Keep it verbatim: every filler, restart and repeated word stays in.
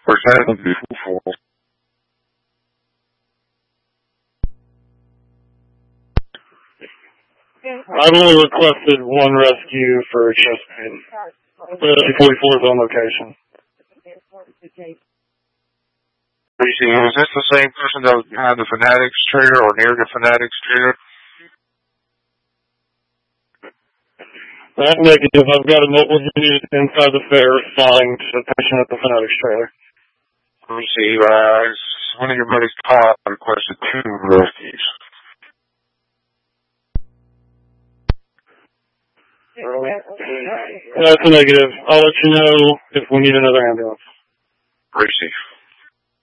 Where's that going to be for? I've only requested one rescue for chest pain. The forty-four is on location. Was this the same person that was behind the Fanatics trailer or near the Fanatics trailer? That negative. I've got a mobile unit inside the fair responding to the patient at the Fanatics trailer. Let me see. Uh, one of your buddies called and requested two rescues. That's a negative. I'll let you know if we need another ambulance. Receive.